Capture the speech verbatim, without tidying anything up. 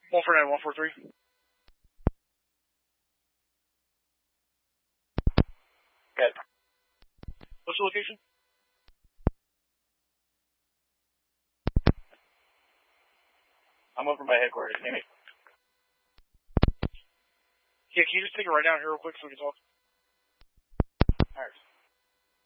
one four nine, one four three. Good. What's the location? I'm over by headquarters. Amy. Yeah, can you just take it right down here real quick so we can talk?